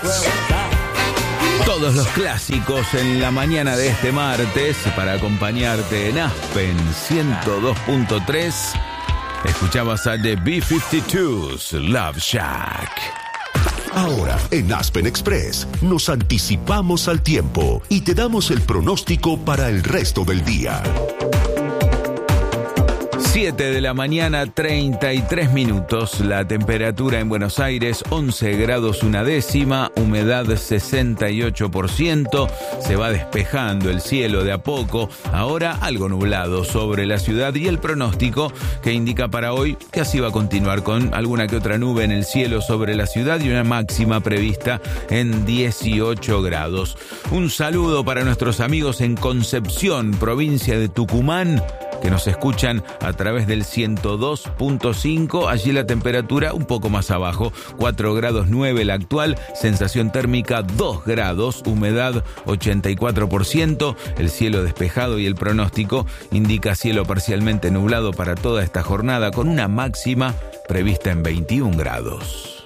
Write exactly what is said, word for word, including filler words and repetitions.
Todos los clásicos en la mañana de este martes para acompañarte en Aspen ciento dos punto tres. Escuchabas a The B cincuenta y dos, Love Shack. Ahora, en Aspen Express, nos anticipamos al tiempo y te damos el pronóstico para el resto del día. siete de la mañana, treinta y tres minutos. La temperatura en Buenos Aires, once grados una décima, humedad sesenta y ocho por ciento. Se va despejando el cielo de a poco. Ahora algo nublado sobre la ciudad y el pronóstico que indica para hoy que así va a continuar con alguna que otra nube en el cielo sobre la ciudad y una máxima prevista en dieciocho grados. Un saludo para nuestros amigos en Concepción, provincia de Tucumán, que nos escuchan a través del ciento dos punto cinco. Allí la temperatura un poco más abajo, cuatro grados nueve la actual, sensación térmica dos grados, humedad ochenta y cuatro por ciento, el cielo despejado y el pronóstico indica cielo parcialmente nublado para toda esta jornada con una máxima prevista en veintiún grados.